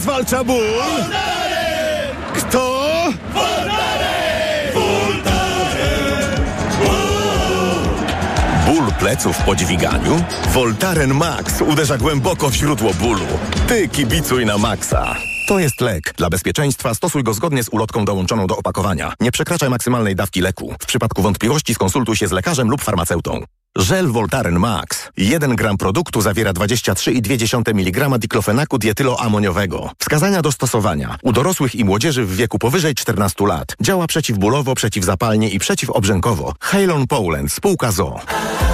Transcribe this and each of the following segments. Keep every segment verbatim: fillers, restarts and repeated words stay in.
zwalcza ból? Voltaren! Kto? Voltaren! Voltaren! Ból pleców po dźwiganiu? Voltaren Max uderza głęboko w źródło bólu. Ty kibicuj na Maxa. To jest lek. Dla bezpieczeństwa stosuj go zgodnie z ulotką dołączoną do opakowania. Nie przekraczaj maksymalnej dawki leku. W przypadku wątpliwości skonsultuj się z lekarzem lub farmaceutą. Żel Voltaren Max. jeden gram produktu zawiera dwadzieścia trzy przecinek dwa miligrama diklofenaku dietyloamoniowego. Wskazania do stosowania. U dorosłych i młodzieży w wieku powyżej czternastu lat. Działa przeciwbólowo, przeciwzapalnie i przeciwobrzękowo. Halon Poland. Spółka z o o.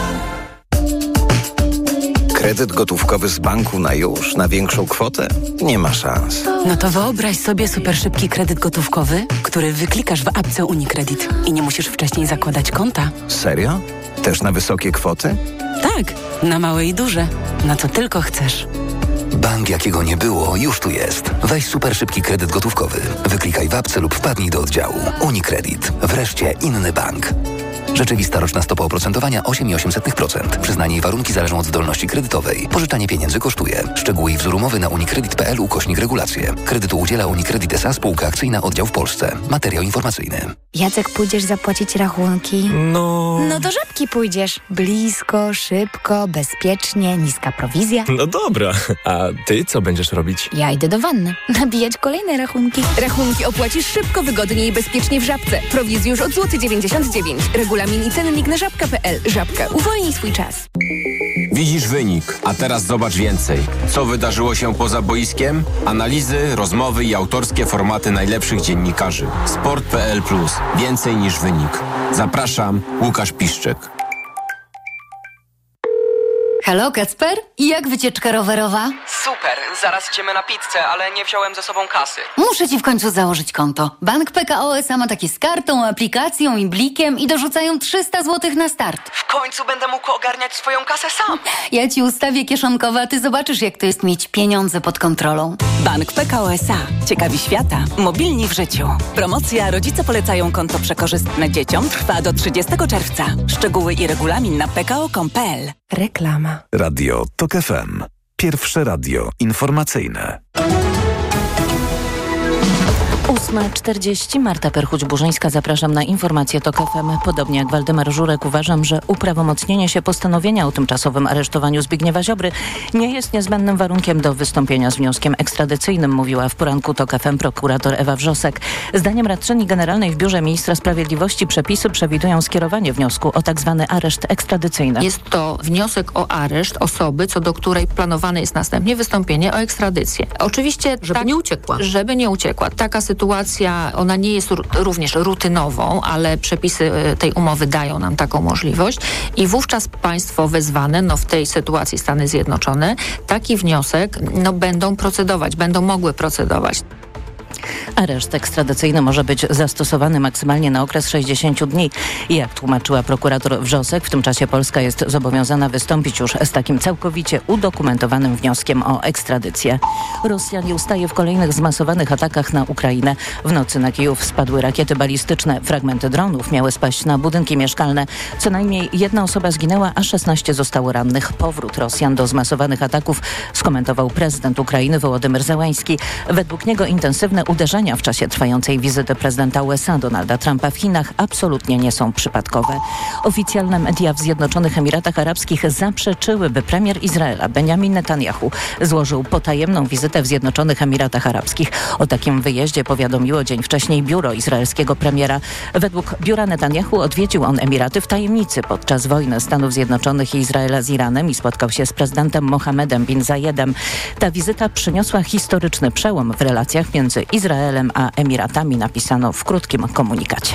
Kredyt gotówkowy z banku na już, na większą kwotę? Nie ma szans. No to wyobraź sobie super szybki kredyt gotówkowy, który wyklikasz w apce UniCredit i nie musisz wcześniej zakładać konta. Serio? Też na wysokie kwoty? Tak, na małe i duże. Na co tylko chcesz. Bank jakiego nie było, już tu jest. Weź super szybki kredyt gotówkowy. Wyklikaj w apce lub wpadnij do oddziału. UniCredit. Wreszcie inny bank. Rzeczywista roczna stopa oprocentowania osiem przecinek osiem procent. Przyznanie i warunki zależą od zdolności kredytowej. Pożyczanie pieniędzy kosztuje. Szczegóły i wzór umowy na unicredit.pl ukośnik regulacje. Kredytu udziela UniCredit S A Spółka Akcyjna Oddział w Polsce. Materiał informacyjny. Jacek, pójdziesz zapłacić rachunki? No... No do Żabki pójdziesz. Blisko, szybko, bezpiecznie, niska prowizja. No dobra, a ty co będziesz robić? Ja idę do wanny. Nabijać kolejne rachunki. Rachunki opłacisz szybko, wygodnie i bezpiecznie w Żabce. Prowizji już od złoty dziewięćdziesiąt dziewięć. Regulamin i cennik na żabka kropka pe el. Żabka. Uwolnij swój czas. Widzisz wynik, a teraz zobacz więcej. Co wydarzyło się poza boiskiem? Analizy, rozmowy i autorskie formaty najlepszych dziennikarzy. sport kropka pe el plus. Więcej niż wynik. Zapraszam, Łukasz Piszczek. Halo, Kacper? Jak wycieczka rowerowa? Super, zaraz idziemy na pizzę, ale nie wziąłem ze sobą kasy. Muszę ci w końcu założyć konto. Bank P K O S A ma takie z kartą, aplikacją i blikiem i dorzucają trzysta złotych na start. W końcu będę mógł ogarniać swoją kasę sam. Ja ci ustawię kieszonkowe, a ty zobaczysz, jak to jest mieć pieniądze pod kontrolą. Bank P K O S A. Ciekawi świata. Mobilni w życiu. Promocja Rodzice polecają konto przekorzystne dzieciom trwa do trzydziestego czerwca. Szczegóły i regulamin na p k o kropka com kropka pe el. Reklama. Radio TOK F M. Pierwsze radio informacyjne. ósma czterdzieści. Marta Perchuć-Burzyńska. Zapraszam na informacje TOK F M. Podobnie jak Waldemar Żurek uważam, że uprawomocnienie się postanowienia o tymczasowym aresztowaniu Zbigniewa Ziobry nie jest niezbędnym warunkiem do wystąpienia z wnioskiem ekstradycyjnym, mówiła w poranku TOK F M prokurator Ewa Wrzosek. Zdaniem radczyni generalnej w Biurze Ministra Sprawiedliwości przepisy przewidują skierowanie wniosku o tak zwany areszt ekstradycyjny. Jest to wniosek o areszt osoby, co do której planowane jest następnie wystąpienie o ekstradycję. Oczywiście, żeby tak, nie uciekła. Żeby nie uciekła. Taka sytuacja, ona nie jest r- również rutynową, ale przepisy tej umowy dają nam taką możliwość i wówczas państwo wezwane, no w tej sytuacji Stany Zjednoczone, taki wniosek no będą procedować, będą mogły procedować. Areszt ekstradycyjny może być zastosowany maksymalnie na okres sześćdziesiąt dni. I jak tłumaczyła prokurator Wrzosek, w tym czasie Polska jest zobowiązana wystąpić już z takim całkowicie udokumentowanym wnioskiem o ekstradycję. Rosja nie ustaje w kolejnych zmasowanych atakach na Ukrainę. W nocy na Kijów spadły rakiety balistyczne. Fragmenty dronów miały spaść na budynki mieszkalne. Co najmniej jedna osoba zginęła, a szesnaście zostało rannych. Powrót Rosjan do zmasowanych ataków skomentował prezydent Ukrainy Wołodymyr Zełański. Według niego intensywne uderzenia w czasie trwającej wizyty prezydenta U S A Donalda Trumpa w Chinach absolutnie nie są przypadkowe. Oficjalne media w Zjednoczonych Emiratach Arabskich zaprzeczyły, by premier Izraela Benjamin Netanyahu złożył potajemną wizytę w Zjednoczonych Emiratach Arabskich. O takim wyjeździe powiadomiło dzień wcześniej biuro izraelskiego premiera. Według biura Netanyahu odwiedził on Emiraty w tajemnicy podczas wojny Stanów Zjednoczonych i Izraela z Iranem i spotkał się z prezydentem Mohammedem bin Zayedem. Ta wizyta przyniosła historyczny przełom w relacjach między Izraelem a Emiratami, napisano w krótkim komunikacie.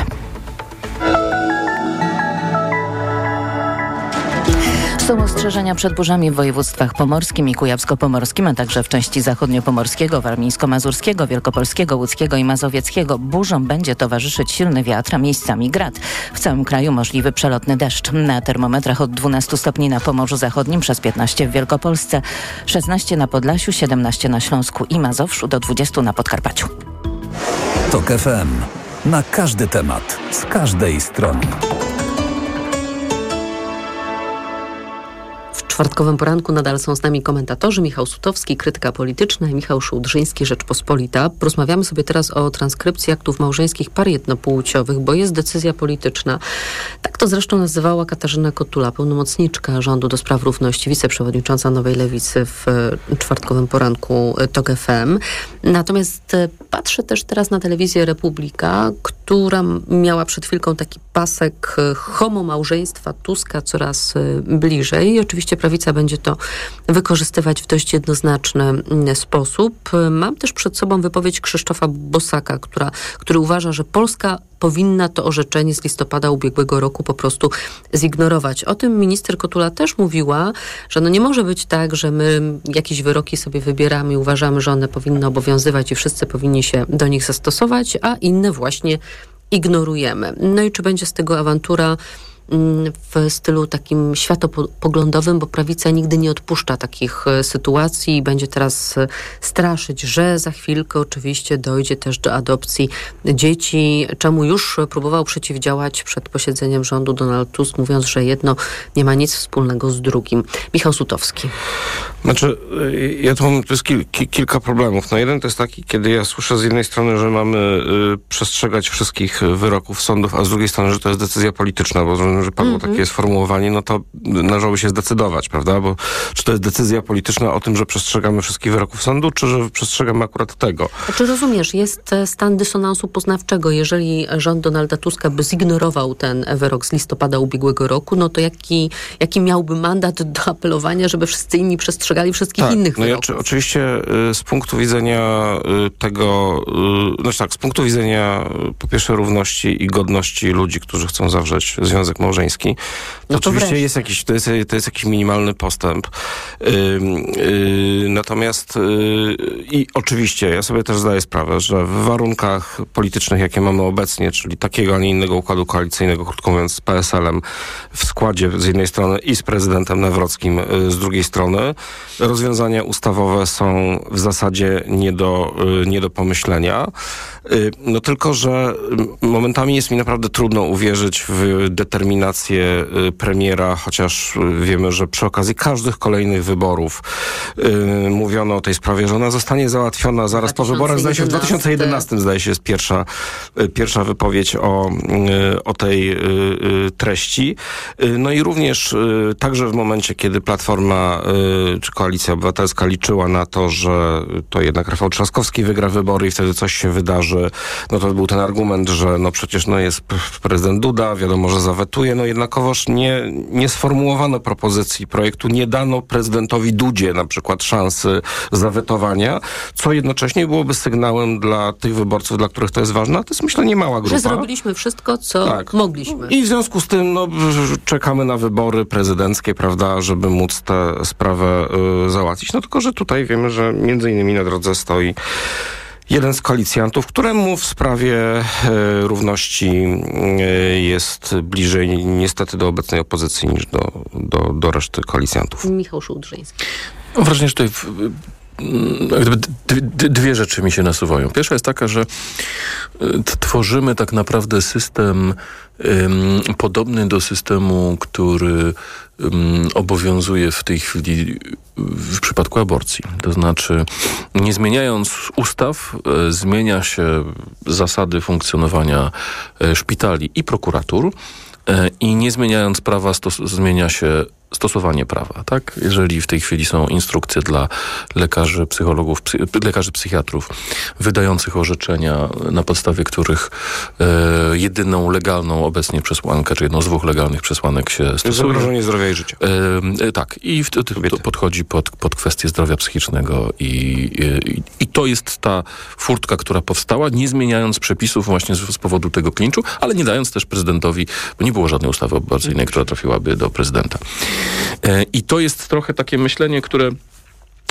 Są ostrzeżenia przed burzami w województwach pomorskim i kujawsko-pomorskim, a także w części zachodniopomorskiego, warmińsko-mazurskiego, wielkopolskiego, łódzkiego i mazowieckiego. Burzom będzie towarzyszyć silny wiatr, a miejscami grad. W całym kraju możliwy przelotny deszcz. Na termometrach od dwunastu stopni na Pomorzu Zachodnim, przez piętnaście w Wielkopolsce, szesnaście na Podlasiu, siedemnaście na Śląsku i Mazowszu, do dwudziestu na Podkarpaciu. TOK F M. Na każdy temat, z każdej strony. czwartkowym poranku nadal są z nami komentatorzy Michał Sutowski, krytyka polityczna, i Michał Szułdrzyński, Rzeczpospolita. Porozmawiamy sobie teraz o transkrypcji aktów małżeńskich par jednopłciowych, bo jest decyzja polityczna. Tak to zresztą nazywała Katarzyna Kotula, pełnomocniczka rządu do spraw równości, wiceprzewodnicząca Nowej Lewicy w czwartkowym poranku TOK F M. Natomiast patrzę też teraz na telewizję Republika, która miała przed chwilką taki pasek homo małżeństwa Tuska coraz bliżej. I oczywiście prawica będzie to wykorzystywać w dość jednoznaczny sposób. Mam też przed sobą wypowiedź Krzysztofa Bosaka, która, który uważa, że Polska powinna to orzeczenie z listopada ubiegłego roku po prostu zignorować. O tym minister Kotula też mówiła, że no nie może być tak, że my jakieś wyroki sobie wybieramy i uważamy, że one powinny obowiązywać i wszyscy powinni się do nich zastosować, a inne właśnie ignorujemy. No i czy będzie z tego awantura w stylu takim światopoglądowym, bo prawica nigdy nie odpuszcza takich sytuacji i będzie teraz straszyć, że za chwilkę oczywiście dojdzie też do adopcji dzieci, czemu już próbował przeciwdziałać przed posiedzeniem rządu Donald Tusk, mówiąc, że jedno nie ma nic wspólnego z drugim. Michał Sutowski. Znaczy, ja tu mam, to jest kil, ki, kilka problemów. No jeden to jest taki, kiedy ja słyszę z jednej strony, że mamy y, przestrzegać wszystkich wyroków sądów, a z drugiej strony, że to jest decyzja polityczna, bo że padło mm-hmm. takie sformułowanie, no to należałoby się zdecydować, prawda? Bo czy to jest decyzja polityczna o tym, że przestrzegamy wszystkich wyroków sądu, czy że przestrzegamy akurat tego? A czy rozumiesz, jest stan dysonansu poznawczego. Jeżeli rząd Donalda Tuska by zignorował ten wyrok z listopada ubiegłego roku, no to jaki, jaki miałby mandat do apelowania, żeby wszyscy inni przestrzegali wszystkich tak, innych no wyroków? Ja, czy, oczywiście y, z punktu widzenia y, tego, y, znaczy tak, z punktu widzenia y, po pierwsze równości i godności ludzi, którzy chcą zawrzeć związek małżeński, to, no to oczywiście wreszcie. jest jakiś, to jest, to jest jakiś minimalny postęp. Y, y, natomiast y, i oczywiście ja sobie też zdaję sprawę, że w warunkach politycznych, jakie mamy obecnie, czyli takiego, a nie innego układu koalicyjnego, krótko mówiąc z P S L-em w składzie z jednej strony i z prezydentem Nawrockim y, z drugiej strony, rozwiązania ustawowe są w zasadzie nie do, y, nie do pomyślenia. Y, no tylko, że momentami jest mi naprawdę trudno uwierzyć w determinację y, premiera, chociaż y, wiemy, że przy okazji każdych kolejnych wyborów y, mówiono o tej sprawie, że ona zostanie załatwiona zaraz po wyborach. Zdaje się w dwa tysiące jedenastym zdaje się jest pierwsza, y, pierwsza wypowiedź o, y, o tej y, y, treści. Y, no i również y, także w momencie, kiedy Platforma y, czy Koalicja Obywatelska liczyła na to, że to jednak Rafał Trzaskowski wygra wybory i wtedy coś się wydarzy, no to był ten argument, że no przecież no jest prezydent Duda, wiadomo, że zawetuje, no jednakowoż nie, nie sformułowano propozycji projektu, nie dano prezydentowi Dudzie na przykład szansy zawetowania, co jednocześnie byłoby sygnałem dla tych wyborców, dla których to jest ważne, a to jest myślę niemała grupa. Że zrobiliśmy wszystko, co tak. mogliśmy. I w związku z tym no, czekamy na wybory prezydenckie, prawda, żeby móc tę sprawę y, załatwić. No tylko, że tutaj wiemy, że między innymi na drodze stoi jeden z koalicjantów, któremu w sprawie y, równości y, jest bliżej niestety do obecnej opozycji niż do, do, do reszty koalicjantów. Michał Szułdrzyński. Mam wrażenie, że tutaj w, Gdyby d- d- dwie rzeczy mi się nasuwają. Pierwsza jest taka, że tworzymy tak naprawdę system um, podobny do systemu, który um, obowiązuje w tej chwili w przypadku aborcji. To znaczy, nie zmieniając ustaw, e, zmienia się zasady funkcjonowania e, szpitali i prokuratur e, i nie zmieniając prawa stos- zmienia się stosowanie prawa, tak? Jeżeli w tej chwili są instrukcje dla lekarzy, psychologów, psy, lekarzy psychiatrów wydających orzeczenia, na podstawie których e, jedyną legalną obecnie przesłankę, czy jedną z dwóch legalnych przesłanek się stosuje. Zagrożenie zdrowia i życia. E, e, tak. I w, to, to podchodzi pod, pod kwestię zdrowia psychicznego i, i, i to jest ta furtka, która powstała, nie zmieniając przepisów właśnie z, z powodu tego klinczu, ale nie dając też prezydentowi, bo nie było żadnej ustawy aborcyjnej, która trafiłaby do prezydenta. I to jest trochę takie myślenie, które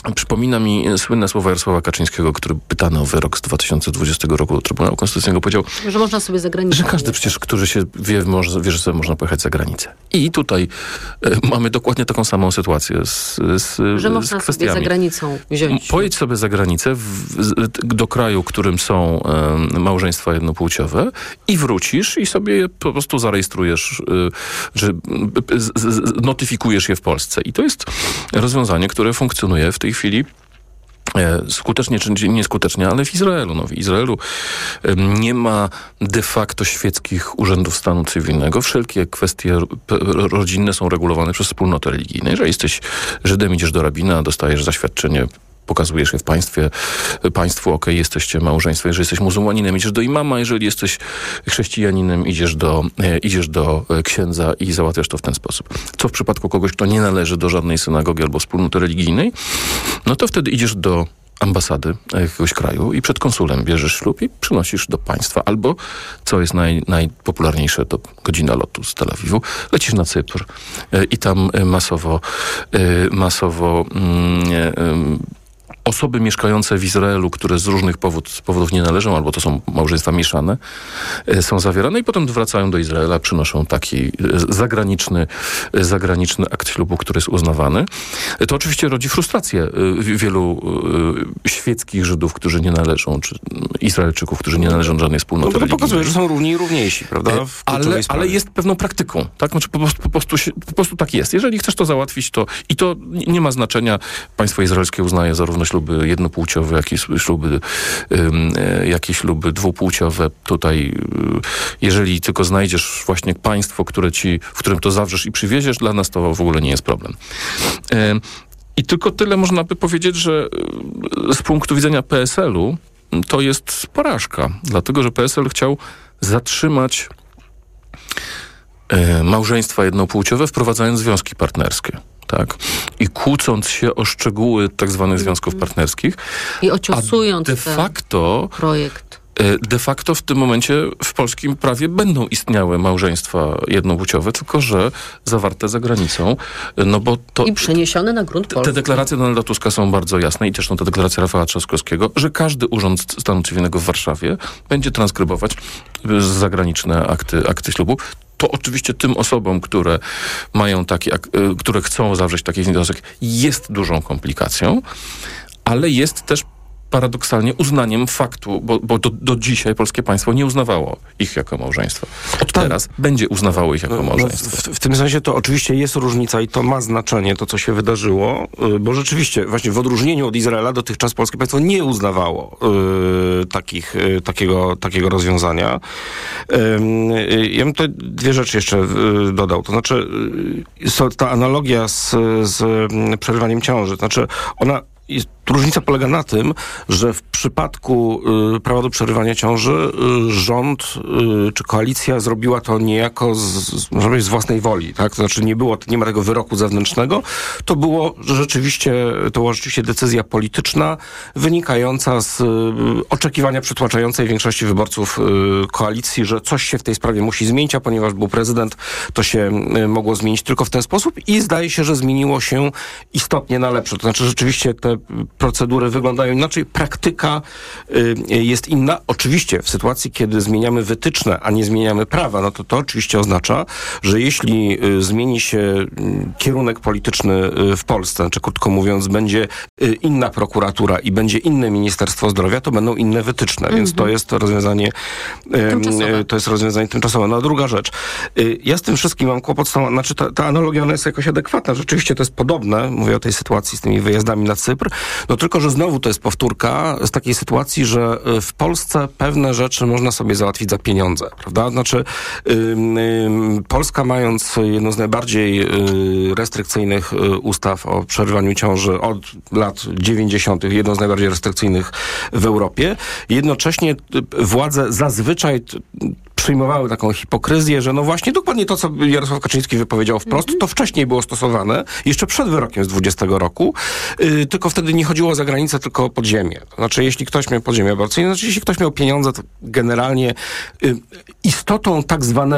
Przypomina mi słynne słowa Jarosława Kaczyńskiego, który pytany o wyrok z dwa tysiące dwudziestego roku do Trybunału Konstytucyjnego powiedział, że można sobie za granicę. Że każdy przecież, który się wie, może, wie, że sobie można pojechać za granicę. I tutaj y, mamy dokładnie taką samą sytuację z, z, że z można kwestiami. sobie za granicą wziąć. Pojedź sobie za granicę w, do kraju, w którym są y, małżeństwa jednopłciowe i wrócisz i sobie po prostu zarejestrujesz, y, że y, z, z, notyfikujesz je w Polsce. I to jest rozwiązanie, które funkcjonuje w tej chwili skutecznie czy nieskutecznie, ale w Izraelu. No, w Izraelu nie ma de facto świeckich urzędów stanu cywilnego. Wszelkie kwestie rodzinne są regulowane przez wspólnoty religijne. Jeżeli jesteś Żydem, idziesz do rabina, dostajesz zaświadczenie, pokazujesz je w państwie, państwu, okej, okay, jesteście małżeństwo. Jeżeli jesteś muzułmaninem, idziesz do imama. Jeżeli jesteś chrześcijaninem, idziesz do, e, idziesz do księdza i załatwiasz to w ten sposób. Co w przypadku kogoś, kto nie należy do żadnej synagogi albo wspólnoty religijnej, no to wtedy idziesz do ambasady jakiegoś kraju i przed konsulem bierzesz ślub i przynosisz do państwa. Albo, co jest naj, najpopularniejsze, to godzina lotu z Tel Awiwu, lecisz na Cypr e, i tam masowo e, masowo mm, e, osoby mieszkające w Izraelu, które z różnych powód, z powodów nie należą, albo to są małżeństwa mieszane, są zawierane i potem wracają do Izraela, przynoszą taki zagraniczny, zagraniczny akt ślubu, który jest uznawany. To oczywiście rodzi frustrację wielu świeckich Żydów, którzy nie należą, czy Izraelczyków, którzy nie należą do żadnej wspólnoty no, to religijnej. pokazuje, że są równi i równiejsi, prawda? Ale, ale jest pewną praktyką, tak? Znaczy po prostu, po, prostu się, po prostu tak jest. Jeżeli chcesz to załatwić, to i to nie ma znaczenia. Państwo izraelskie uznaje zarówno śluby jednopłciowe, jak i śluby, jak i śluby dwupłciowe. Tutaj, jeżeli tylko znajdziesz właśnie państwo, które ci, w którym to zawrzesz i przywieziesz, dla nas to w ogóle nie jest problem. I tylko tyle można by powiedzieć, że z punktu widzenia P S L-u to jest porażka, dlatego że P S L chciał zatrzymać małżeństwa jednopłciowe, wprowadzając związki partnerskie. Tak. I kłócąc się o szczegóły tak zwanych związków partnerskich. I ociosując de facto, projekt. De facto w tym momencie w polskim prawie będą istniały małżeństwa jednopłciowe, tylko że zawarte za granicą. No bo to, I przeniesione na grunt polski. Te deklaracje Donalda Tuska są bardzo jasne i też są te deklaracje Rafała Trzaskowskiego, że każdy urząd stanu cywilnego w Warszawie będzie transkrybować zagraniczne akty, akty ślubu. To oczywiście tym osobom, które mają taki, które chcą zawrzeć taki związek, jest dużą komplikacją, ale jest też paradoksalnie uznaniem faktu, bo, bo do, do dzisiaj polskie państwo nie uznawało ich jako małżeństwa. Od tak. teraz będzie uznawało ich jako małżeństwo. No, w, w tym sensie to oczywiście jest różnica i to ma znaczenie, to co się wydarzyło, bo rzeczywiście właśnie w odróżnieniu od Izraela dotychczas polskie państwo nie uznawało y, takich, y, takiego, takiego rozwiązania. Y, ja bym tutaj dwie rzeczy jeszcze y, dodał. To znaczy y, ta analogia z, z przerywaniem ciąży, to znaczy ona jest, różnica polega na tym, że w przypadku y, prawa do przerywania ciąży y, rząd y, czy koalicja zrobiła to niejako z, z, można powiedzieć, z własnej woli, tak? To znaczy nie było, nie ma tego wyroku zewnętrznego. To było rzeczywiście, to była rzeczywiście decyzja polityczna wynikająca z y, oczekiwania przytłaczającej większości wyborców y, koalicji, że coś się w tej sprawie musi zmienić, a ponieważ był prezydent, to się y, mogło zmienić tylko w ten sposób i zdaje się, że zmieniło się istotnie na lepsze. To znaczy rzeczywiście te procedury wyglądają inaczej, praktyka y, jest inna. Oczywiście w sytuacji, kiedy zmieniamy wytyczne, a nie zmieniamy prawa, no to to oczywiście oznacza, że jeśli y, zmieni się y, kierunek polityczny y, w Polsce, czy krótko mówiąc, będzie y, inna prokuratura i będzie inne Ministerstwo Zdrowia, to będą inne wytyczne, mm-hmm. więc to jest rozwiązanie y, to jest rozwiązanie tymczasowe. No a druga rzecz. Y, ja z tym wszystkim mam kłopot z tą, znaczy ta, ta analogia ona jest jakoś adekwatna. Rzeczywiście to jest podobne, mówię o tej sytuacji z tymi wyjazdami na Cypr, no tylko, że znowu to jest powtórka z takiej sytuacji, że w Polsce pewne rzeczy można sobie załatwić za pieniądze, prawda? Znaczy yy, yy, Polska, mając jedną z najbardziej yy, restrykcyjnych yy, ustaw o przerywaniu ciąży od lat dziewięćdziesiątych, jedną z najbardziej restrykcyjnych w Europie, jednocześnie władze zazwyczaj t- przyjmowały taką hipokryzję, że no właśnie dokładnie to, co Jarosław Kaczyński wypowiedział wprost, mm-hmm. to wcześniej było stosowane, jeszcze przed wyrokiem z dwudziestego roku, yy, tylko wtedy nie chodziło o zagranicę, tylko o podziemie. To znaczy, jeśli ktoś miał podziemie aborcyjne, znaczy, jeśli ktoś miał pieniądze, to generalnie yy, istotą tak zwanego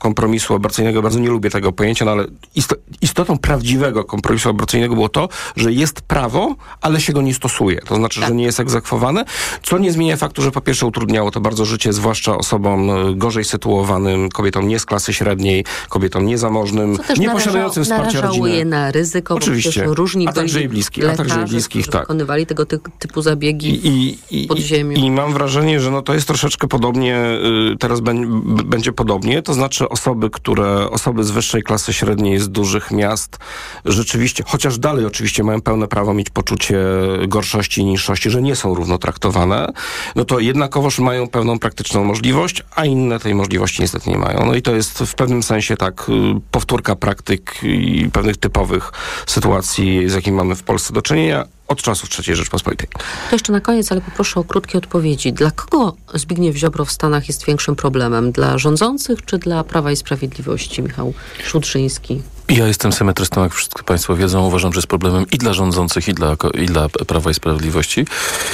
kompromisu aborcyjnego, bardzo nie lubię tego pojęcia, no ale isto, istotą prawdziwego kompromisu aborcyjnego było to, że jest prawo, ale się go nie stosuje. To znaczy, tak. że nie jest egzekwowane, co nie zmienia faktu, że po pierwsze utrudniało to bardzo życie, zwłaszcza osobom gorzej sytuowanym, kobietom nie z klasy średniej, kobietom niezamożnym, nie posiadającym wsparcia rodziny. Je na ryzyko, oczywiście, bo różni a także i bliskich, a także i bliskich, tak. wykonywali tego ty- typu zabiegi I, i, pod ziemią. I, I mam wrażenie, że no to jest troszeczkę podobnie, y, teraz ben, b, będzie podobnie, to znaczy osoby, które, osoby z wyższej klasy średniej z dużych miast rzeczywiście, chociaż dalej oczywiście mają pełne prawo mieć poczucie gorszości i niższości, że nie są równo traktowane, no to jednakowoż mają pewną praktyczną możliwość, a inne tej możliwości niestety nie mają. No i to jest w pewnym sensie tak y, powtórka praktyk i pewnych typowych sytuacji, z jakimi mamy w Polsce do czynienia od czasów trzeciej Rzeczpospolitej. To jeszcze na koniec, ale poproszę o krótkie odpowiedzi. Dla kogo Zbigniew Ziobro w Stanach jest większym problemem? Dla rządzących czy dla Prawa i Sprawiedliwości? Michał Szudrzyński. Ja jestem symetrystą, jak wszyscy Państwo wiedzą. Uważam, że jest problemem i dla rządzących, i dla, i dla Prawa i Sprawiedliwości.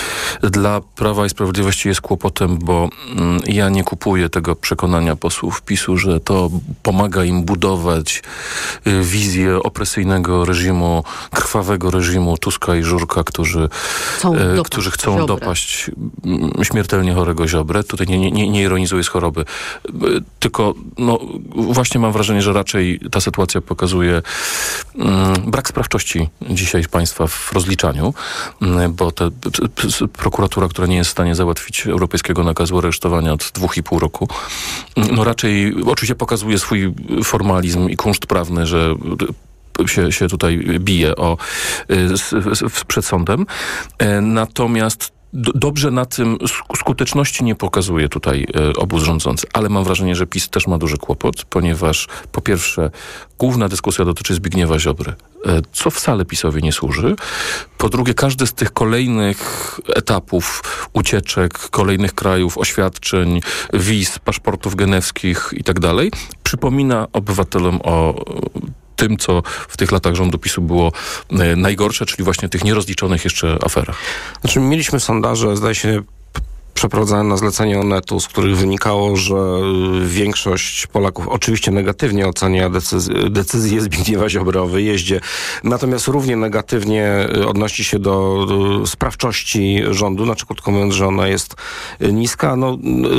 Dla Prawa i Sprawiedliwości jest kłopotem, bo mm, ja nie kupuję tego przekonania posłów PiSu, że to pomaga im budować y, wizję opresyjnego reżimu, krwawego reżimu Tuska i Żurka, którzy chcą, y, dopaść, którzy chcą Ziobrę. dopaść y, śmiertelnie chorego Ziobrę. Tutaj nie, nie, nie ironizuję z choroby. Y, tylko no, właśnie mam wrażenie, że raczej ta sytuacja pokazuje pokazuje mm, brak sprawczości dzisiaj państwa w rozliczaniu, mm, bo te, p, p, prokuratura, która nie jest w stanie załatwić europejskiego nakazu aresztowania od dwóch i pół roku, no raczej oczywiście pokazuje swój formalizm i kunszt prawny, że się, się tutaj bije o, z, z, przed sądem. Natomiast dobrze na tym skuteczności nie pokazuje tutaj e, obóz rządzący, ale mam wrażenie, że PiS też ma duży kłopot, ponieważ po pierwsze główna dyskusja dotyczy Zbigniewa Ziobry, e, co wcale PiS-owi nie służy. Po drugie, każdy z tych kolejnych etapów ucieczek, kolejnych krajów, oświadczeń, wiz, paszportów genewskich i tak dalej, przypomina obywatelom o tym, co w tych latach rządu PiSu było e, najgorsze, czyli właśnie tych nierozliczonych jeszcze aferach. Znaczy, mieliśmy sondaże, zdaje się, przeprowadzane na zlecenie Onetu, z których wynikało, że większość Polaków oczywiście negatywnie ocenia decyzję, decyzję Zbigniewa Ziobry o wyjeździe, natomiast równie negatywnie odnosi się do sprawczości rządu, znaczy krótko mówiąc, że ona jest niska. No,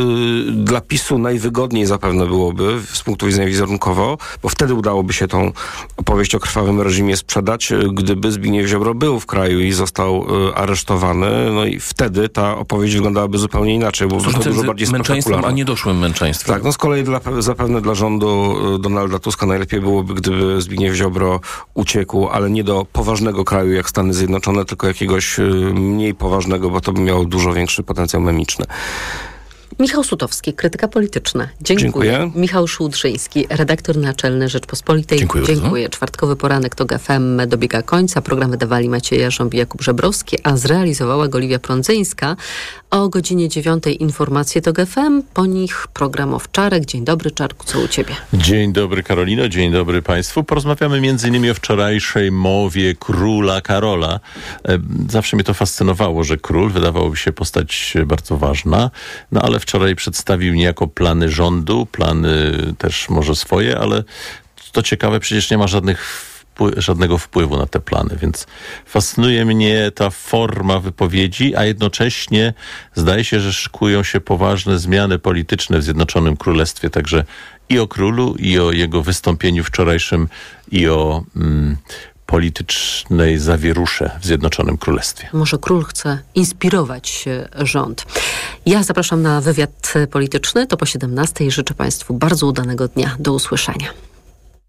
dla PiSu najwygodniej zapewne byłoby z punktu widzenia wizerunkowo, bo wtedy udałoby się tą opowieść o krwawym reżimie sprzedać, gdyby Zbigniew Ziobro był w kraju i został aresztowany, no i wtedy ta opowieść wyglądałaby zupełnie zupełnie inaczej, bo to dużo bardziej męczeństwem, a niedoszłym męczeństwem. Tak, no z kolei dla, zapewne dla rządu Donalda Tuska najlepiej byłoby, gdyby Zbigniew Ziobro uciekł, ale nie do poważnego kraju jak Stany Zjednoczone, tylko jakiegoś mniej poważnego, bo to by miało dużo większy potencjał memiczny. Michał Sutowski, krytyka polityczna. Dziękuję. Dziękuję. Michał Szudrzyński, redaktor naczelny Rzeczpospolitej. Dziękuję. Dziękuję. Czwartkowy poranek TOG F M dobiega końca. Program wydawali Maciej Jarząb i Jakub Żebrowski, a zrealizowała go Oliwia Prądzyńska. O godzinie dziewiątej informacje TOG F M, po nich program Owczarek. Dzień dobry, Czarku, co u ciebie? Dzień dobry, Karolino, dzień dobry Państwu. Porozmawiamy między innymi o wczorajszej mowie króla Karola. Zawsze mnie to fascynowało, że król wydawałoby się postać bardzo ważna, no ale wczoraj przedstawił niejako plany rządu, plany też może swoje, ale to ciekawe, przecież nie ma żadnych żadnego wpływu na te plany, więc fascynuje mnie ta forma wypowiedzi, a jednocześnie zdaje się, że szykują się poważne zmiany polityczne w Zjednoczonym Królestwie, także i o królu, i o jego wystąpieniu wczorajszym, i o mm, politycznej zawierusze w Zjednoczonym Królestwie. Może król chce inspirować rząd. Ja zapraszam na wywiad polityczny, to po siedemnastej. Życzę Państwu bardzo udanego dnia. Do usłyszenia.